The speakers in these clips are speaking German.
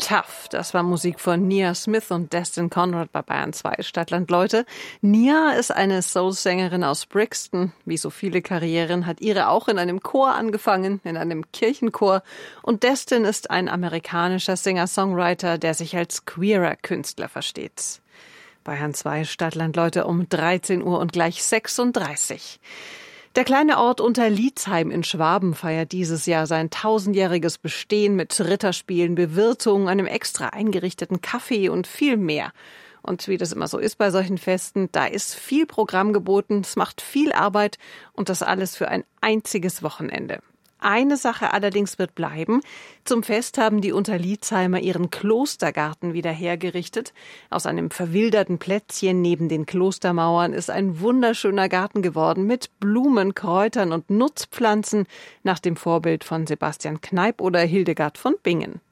Tough, das war Musik von Nia Smith und Destin Conrad bei Bayern 2 Stadtland Leute. Nia ist eine Soul-Sängerin aus Brixton. Wie so viele Karrieren hat ihre auch in einem Chor angefangen, in einem Kirchenchor. Und Destin ist ein amerikanischer Singer-Songwriter, der sich als queerer Künstler versteht. Bayern 2 Stadtland Leute um 13 Uhr und gleich 36. Der kleine Ort Unterliedsheim in Schwaben feiert dieses Jahr sein 1000-jähriges Bestehen mit Ritterspielen, Bewirtung, einem extra eingerichteten Café und viel mehr. Und wie das immer so ist bei solchen Festen, da ist viel Programm geboten, es macht viel Arbeit und das alles für ein einziges Wochenende. Eine Sache allerdings wird bleiben. Zum Fest haben die Unterliedsheimer ihren Klostergarten wieder hergerichtet. Aus einem verwilderten Plätzchen neben den Klostermauern ist ein wunderschöner Garten geworden mit Blumen, Kräutern und Nutzpflanzen nach dem Vorbild von Sebastian Kneipp oder Hildegard von Bingen.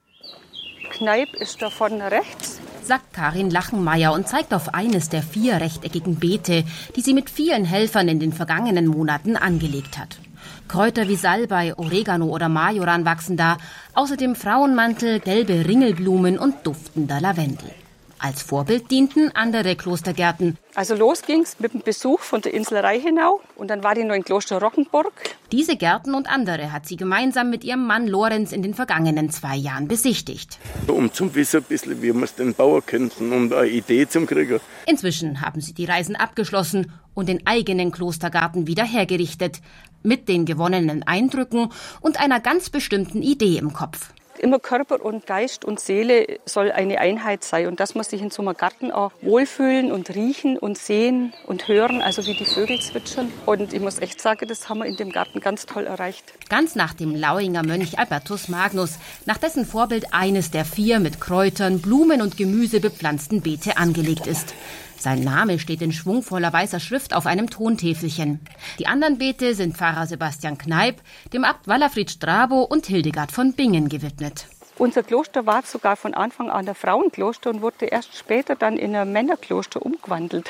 Kneipp ist da vorne rechts, sagt Karin Lachenmeier und zeigt auf eines der 4 rechteckigen Beete, die sie mit vielen Helfern in den vergangenen Monaten angelegt hat. Kräuter wie Salbei, Oregano oder Majoran wachsen da, außerdem Frauenmantel, gelbe Ringelblumen und duftender Lavendel. Als Vorbild dienten andere Klostergärten. Also los ging's mit dem Besuch von der Insel Reichenau und dann war die noch in Kloster Rockenburg. Diese Gärten und andere hat sie gemeinsam mit ihrem Mann Lorenz in den vergangenen 2 Jahren besichtigt. Um zu wissen, ein bisschen, wie wir es den bauen könnten, um eine Idee zu kriegen. Inzwischen haben sie die Reisen abgeschlossen und den eigenen Klostergarten wieder hergerichtet. Mit den gewonnenen Eindrücken und einer ganz bestimmten Idee im Kopf. Immer Körper und Geist und Seele soll eine Einheit sein und dass man sich in so einem Garten auch wohlfühlen und riechen und sehen und hören, also wie die Vögel zwitschern. Und ich muss echt sagen, das haben wir in dem Garten ganz toll erreicht. Ganz nach dem Lauinger Mönch Albertus Magnus, nach dessen Vorbild eines der 4 mit Kräutern, Blumen und Gemüse bepflanzten Beete angelegt ist. Sein Name steht in schwungvoller weißer Schrift auf einem Tontäfelchen. Die anderen Beete sind Pfarrer Sebastian Kneipp, dem Abt Wallafried Strabo und Hildegard von Bingen gewidmet. Unser Kloster war sogar von Anfang an ein Frauenkloster und wurde erst später dann in ein Männerkloster umgewandelt.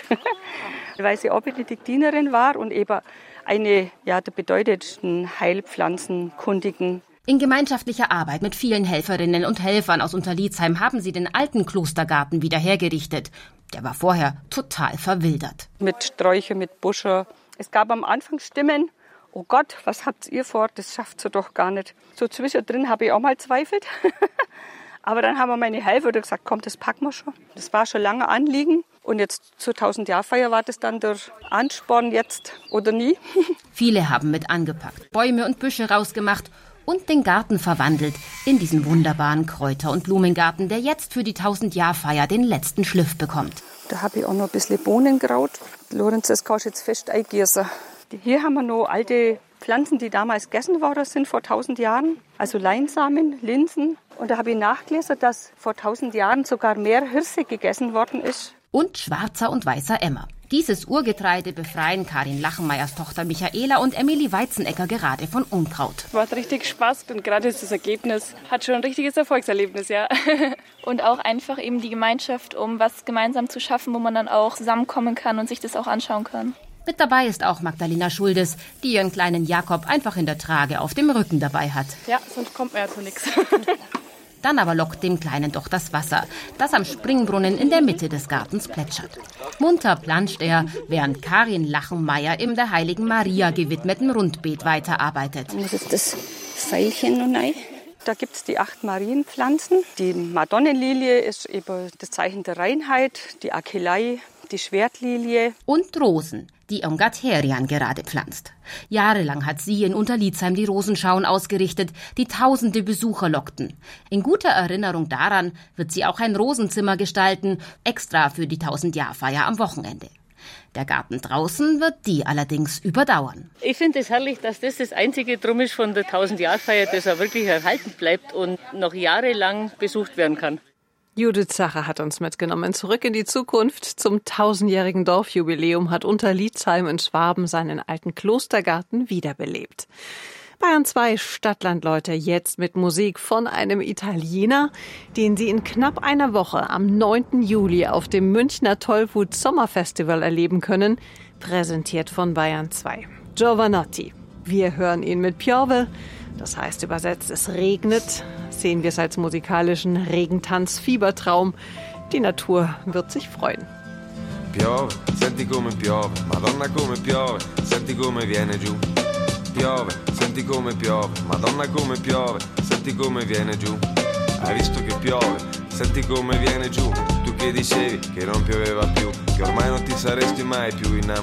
Weil sie auch Benediktinerin war und eben eine der bedeutendsten Heilpflanzenkundigen. In gemeinschaftlicher Arbeit mit vielen Helferinnen und Helfern aus Unterliedsheim haben sie den alten Klostergarten wieder hergerichtet. Der war vorher total verwildert. Mit Sträuchern, mit Busche. Es gab am Anfang Stimmen, oh Gott, was habt ihr vor, das schafft ihr doch gar nicht. So zwischendrin habe ich auch mal zweifelt. Aber dann haben meine Helfer gesagt, komm, das packen wir schon. Das war schon lange Anliegen. Und jetzt zur 1000-Jahr-Feier war das dann der Ansporn, jetzt oder nie. Viele haben mit angepackt, Bäume und Büsche rausgemacht und den Garten verwandelt in diesen wunderbaren Kräuter- und Blumengarten, der jetzt für die 1000-Jahr-Feier den letzten Schliff bekommt. Da habe ich auch noch ein bisschen Bohnenkraut. Lorenz, das kannst du jetzt fest eingießen. Hier haben wir noch alte Pflanzen, die damals gegessen worden sind vor 1000 Jahren. Also Leinsamen, Linsen. Und da habe ich nachgelesen, dass vor 1000 Jahren sogar mehr Hirse gegessen worden ist. Und schwarzer und weißer Emmer. Dieses Urgetreide befreien Karin Lachenmeiers Tochter Michaela und Emilie Weizenecker gerade von Unkraut. Macht richtig Spaß und gerade das Ergebnis hat schon ein richtiges Erfolgserlebnis, ja. Und auch einfach eben die Gemeinschaft, um was gemeinsam zu schaffen, wo man dann auch zusammenkommen kann und sich das auch anschauen kann. Mit dabei ist auch Magdalena Schuldes, die ihren kleinen Jakob einfach in der Trage auf dem Rücken dabei hat. Ja, sonst kommt man ja zu nichts. Dann aber lockt dem Kleinen doch das Wasser, das am Springbrunnen in der Mitte des Gartens plätschert. Munter planscht er, während Karin Lachenmeier im der Heiligen Maria gewidmeten Rundbeet weiterarbeitet. Dann muss jetzt das Pfeilchen noch rein. Da gibt es die 8 Marienpflanzen. Die Madonnenlilie ist eben das Zeichen der Reinheit, die Akelei, die Schwertlilie. Und Rosen, die Irmgard Herian gerade pflanzt. Jahrelang hat sie in Unterliedsheim die Rosenschauen ausgerichtet, die tausende Besucher lockten. In guter Erinnerung daran wird sie auch ein Rosenzimmer gestalten, extra für die 1000-Jahr-Feier am Wochenende. Der Garten draußen wird die allerdings überdauern. Ich finde es herrlich, dass das einzige Drum ist von der 1000-Jahr-Feier, das auch wirklich erhalten bleibt und noch jahrelang besucht werden kann. Judith Zacher hat uns mitgenommen. Zurück in die Zukunft. Zum 1000-jährigen Dorfjubiläum hat Unterliedsheim in Schwaben seinen alten Klostergarten wiederbelebt. Bayern 2 Stadtlandleute jetzt mit Musik von einem Italiener, den Sie in knapp einer Woche am 9. Juli auf dem Münchner Tollwut Sommerfestival erleben können, präsentiert von Bayern 2. Giovanotti. Wir hören ihn mit Piove. Das heißt übersetzt, es regnet. Sehen wir es als musikalischen Regentanz-Fiebertraum. Die Natur wird sich freuen. Piove, senti come piove, Madonna come piove, senti come viene giù. Piove, senti come piove, Madonna come piove, senti come viene giù. Hai visto che piove, senti come viene giù. Tu che dicevi che non pioveva più, che ormai non ti saresti mai più innamorato.